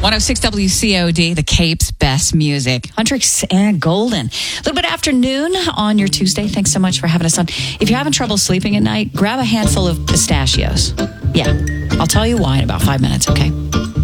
106 WCOD, the Cape's best music. Huntrix and Golden. A little bit after noon on your Tuesday. Thanks so much for having us on. If you're having trouble sleeping at night, grab a handful of pistachios. Yeah, I'll tell you why in about 5 minutes, okay?